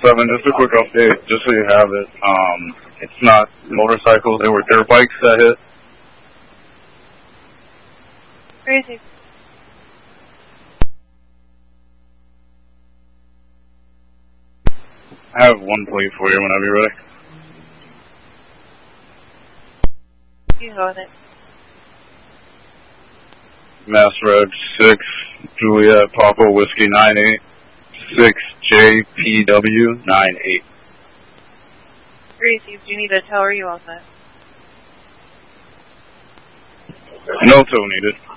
7, just a quick update, just so you have it. It's not motorcycles, they were dirt bikes that hit. Crazy. I have one plate for you whenever you're ready. You can go with it. Mass Red 6, Juliet Papa Whiskey 98, 6JPW 98. Gracie, do you need a tow or are you all set? No tow needed.